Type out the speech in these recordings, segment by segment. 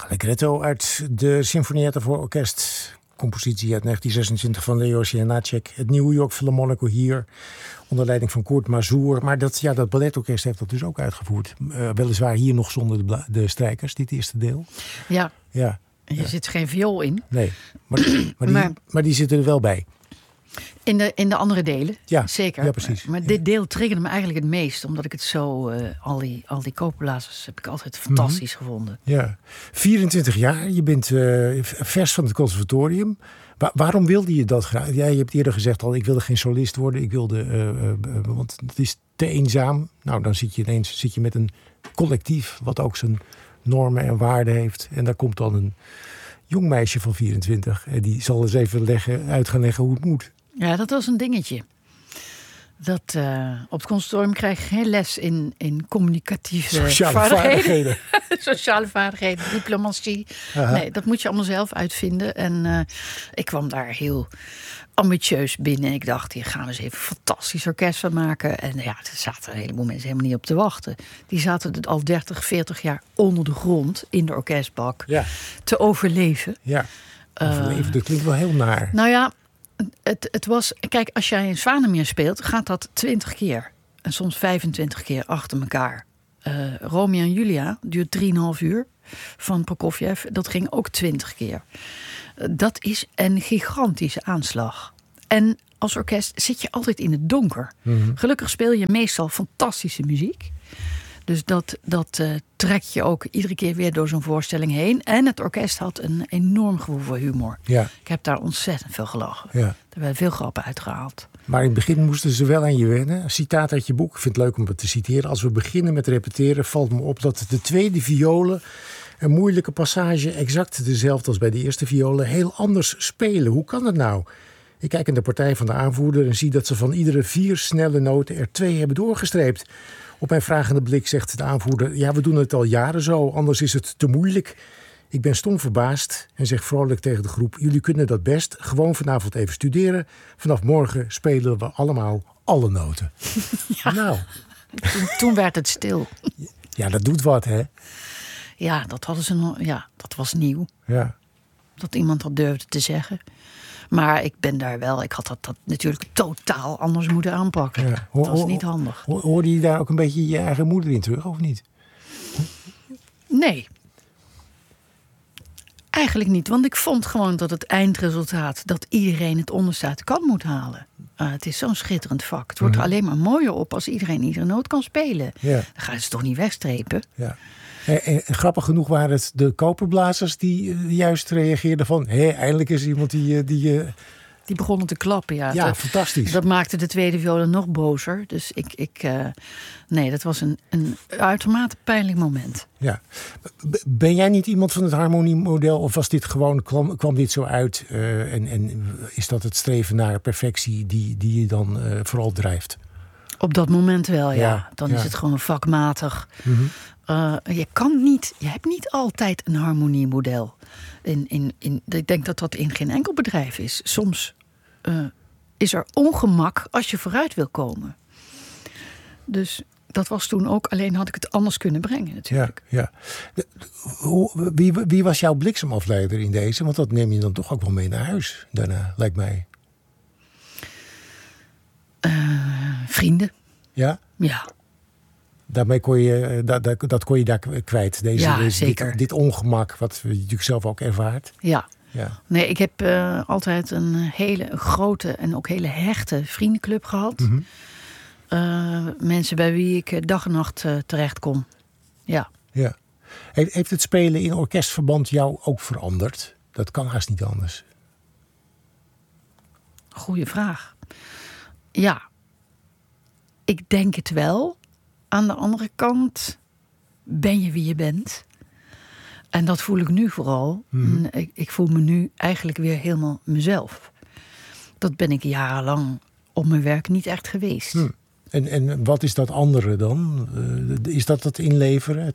Allegretto uit de Sinfonietta voor orkest. Compositie uit 1926 van Leos Janáček. Het New York Philharmonic hier. Onder leiding van Kurt Masur. Maar dat balletorkest heeft dat dus ook uitgevoerd. Weliswaar hier nog zonder de strijkers, dit eerste deel. Ja. Ja. Er zit geen viool in. Nee, maar die zitten er wel bij. In de andere delen, ja, zeker. Ja, precies. Maar dit deel triggerde me eigenlijk het meest. Omdat ik het zo, al die koperblazers heb ik altijd fantastisch gevonden. Ja, 24 jaar, je bent vers van het conservatorium. Waarom wilde je dat graag? Ja, je hebt eerder gezegd al, ik wilde geen solist worden. Ik wilde, want het is te eenzaam. Nou, dan zit je met een collectief wat ook zijn normen en waarden heeft. En daar komt dan een jong meisje van 24. En die zal eens even uit gaan leggen hoe het moet. Ja, dat was een dingetje. Op het conservatorium krijg je geen les in communicatieve vaardigheden. Sociale vaardigheden, diplomatie. Aha. Nee, dat moet je allemaal zelf uitvinden. En ik kwam daar heel ambitieus binnen. Ik dacht, hier gaan we eens even een fantastisch orkest van maken. En ja, er zaten een heleboel mensen helemaal niet op te wachten. Die zaten al 30, 40 jaar onder de grond in de orkestbak te overleven. Ja, overleven, dat klinkt wel heel naar. Nou ja, het was... Kijk, als jij in Swanemeer speelt, gaat dat 20 keer. En soms 25 keer achter elkaar. Romeo en Julia duurt 3,5 uur van Prokofjev. Dat ging ook 20 keer. Dat is een gigantische aanslag. En als orkest zit je altijd in het donker. Mm-hmm. Gelukkig speel je meestal fantastische muziek. Dus dat trekt je ook iedere keer weer door zo'n voorstelling heen. En het orkest had een enorm gevoel voor humor. Ja. Ik heb daar ontzettend veel gelachen. Ja. Er werden veel grappen uitgehaald. Maar in het begin moesten ze wel aan je wennen. Een citaat uit je boek, ik vind het leuk om het te citeren. Als we beginnen met repeteren, valt me op dat de tweede violen een moeilijke passage exact dezelfde als bij de eerste violen heel anders spelen. Hoe kan het nou? Ik kijk in de partij van de aanvoerder en zie dat ze van iedere 4 snelle noten er 2 hebben doorgestreept. Op mijn vragende blik zegt de aanvoerder, ja, we doen het al jaren zo, anders is het te moeilijk. Ik ben stom verbaasd en zeg vrolijk tegen de groep, jullie kunnen dat best. Gewoon vanavond even studeren. Vanaf morgen spelen we allemaal alle noten. Ja. Nou. Toen werd het stil. Ja, dat doet wat, hè? Ja, dat was nieuw. Ja. Dat iemand dat durfde te zeggen. Maar ik had dat natuurlijk totaal anders moeten aanpakken. Ja. Dat was niet handig. Hoorde je daar ook een beetje je eigen moeder in terug, of niet? Nee. Eigenlijk niet, want ik vond gewoon dat het eindresultaat, dat iedereen het onderste uit de kan moet halen. Het is zo'n schitterend vak. Het wordt er alleen maar mooier op als iedereen iedere noot kan spelen. Ja. Dan gaan ze toch niet wegstrepen. Ja. En grappig genoeg waren het de koperblazers die juist reageerden van, eindelijk is iemand die begonnen te klappen, ja. Ja, fantastisch. Dat maakte de tweede violen nog bozer. Dus nee, dat was een uitermate pijnlijk moment. Ja. Ben jij niet iemand van het harmoniemodel? Of was dit gewoon, kwam dit zo uit? En is dat het streven naar perfectie die je dan vooral drijft? Op dat moment wel, ja. Dan is het gewoon vakmatig. Mm-hmm. Je hebt niet altijd een harmoniemodel. Ik denk dat dat in geen enkel bedrijf is. Soms is er ongemak als je vooruit wil komen. Dus dat was toen ook, alleen had ik het anders kunnen brengen natuurlijk. Ja. Wie was jouw bliksemafleider in deze? Want dat neem je dan toch ook wel mee naar huis daarna, lijkt mij. Vrienden. Ja? Ja. Daarmee kon je dat kon je daar kwijt. Zeker. Dit ongemak, wat je natuurlijk zelf ook ervaart. Ja. Nee, ik heb altijd een hele grote en ook hele hechte vriendenclub gehad. Mm-hmm. Mensen bij wie ik dag en nacht terecht kon. Ja. Heeft het spelen in orkestverband jou ook veranderd? Dat kan haast niet anders. Goeie vraag. Ja. Ik denk het wel. Aan de andere kant ben je wie je bent. En dat voel ik nu vooral. Mm. Ik voel me nu eigenlijk weer helemaal mezelf. Dat ben ik jarenlang op mijn werk niet echt geweest. Mm. En wat is dat andere dan? Is dat het inleveren?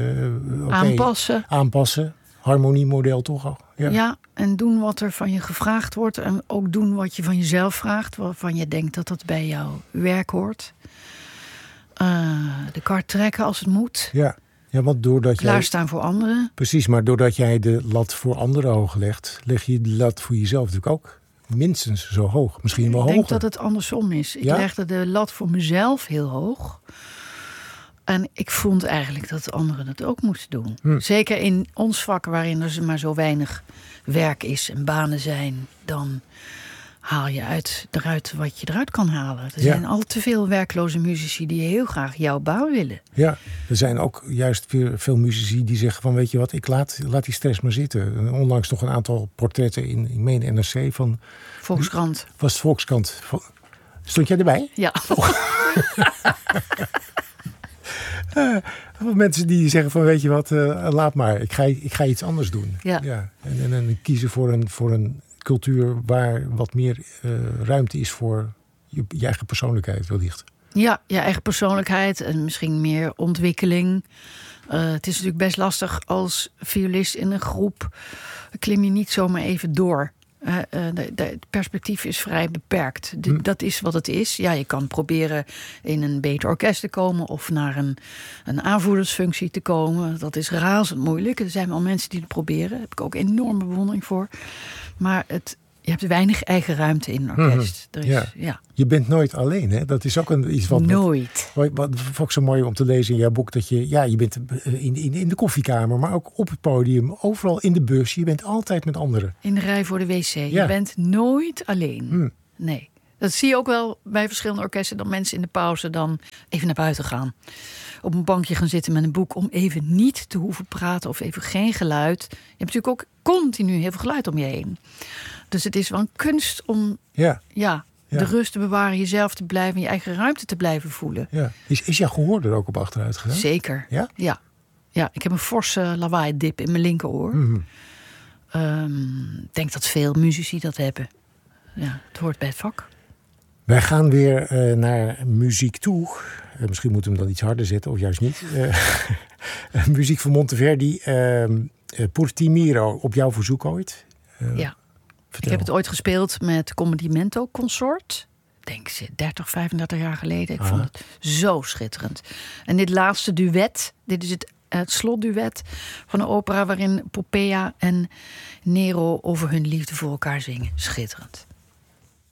Aanpassen. Harmoniemodel toch al? Ja, en doen wat er van je gevraagd wordt. En ook doen wat je van jezelf vraagt. Waarvan je denkt dat dat bij jouw werk hoort. De kar trekken als het moet. Ja. Ja, want doordat jij... Klaarstaan voor anderen. Precies, maar doordat jij de lat voor anderen hoog legt, leg je de lat voor jezelf natuurlijk ook minstens zo hoog. Misschien wel hoger. Ik denk dat het andersom is. Ik legde de lat voor mezelf heel hoog. En ik vond eigenlijk dat anderen dat ook moesten doen. Zeker in ons vak, waarin er maar zo weinig werk is en banen zijn, dan haal je eruit wat je eruit kan halen. Er zijn al te veel werkloze muzici die heel graag jouw baan willen. Ja, er zijn ook juist weer veel muzici die zeggen van, weet je wat, ik laat die stress maar zitten. Onlangs nog een aantal portretten in, ik meen NRC van... Volkskrant. Was het Volkskrant? Stond jij erbij? Ja. Mensen die zeggen van, weet je wat, laat maar. Ik ga iets anders doen. Ja. En kiezen voor een cultuur waar wat meer ruimte is voor je eigen persoonlijkheid wellicht. Ja, je eigen persoonlijkheid en misschien meer ontwikkeling. Het is natuurlijk best lastig als violist in een groep. Klim je niet zomaar even door. Het perspectief is vrij beperkt. Dat is wat het is. Ja, je kan proberen in een beter orkest te komen of naar een aanvoerdersfunctie te komen. Dat is razend moeilijk. Er zijn wel mensen die het proberen. Daar heb ik ook enorme bewondering voor. Maar je hebt weinig eigen ruimte in een orkest. Je bent nooit alleen, hè? Dat is ook iets wat... Nooit. Wat vond ik zo mooi om te lezen in jouw boek. Dat je bent in de koffiekamer, maar ook op het podium. Overal in de bus. Je bent altijd met anderen. In de rij voor de wc. Je bent nooit alleen. Nee. Dat zie je ook wel bij verschillende orkesten. Dat mensen in de pauze dan even naar buiten gaan. Op een bankje gaan zitten met een boek. Om even niet te hoeven praten of even geen geluid. Je hebt natuurlijk ook continu heel veel geluid om je heen. Dus het is wel een kunst om de rust te bewaren. Jezelf te blijven. Je eigen ruimte te blijven voelen. Ja. Is jouw gehoor er ook op achteruit gegaan? Zeker. Ja? Ja, ik heb een forse lawaai-dip in mijn linkeroor. Ik denk dat veel muzici dat hebben. Ja, het hoort bij het vak. Wij gaan weer naar muziek toe. Misschien moeten we hem dan iets harder zetten, of juist niet. Muziek van Monteverdi. Pur ti miro, op jouw verzoek ooit. Ja. Vertel. Ik heb het ooit gespeeld met Comedimento Consort. Denk 30, 35 jaar geleden. Ik vond het zo schitterend. En dit laatste duet, dit is het slotduet van een opera waarin Popea en Nero over hun liefde voor elkaar zingen. Schitterend.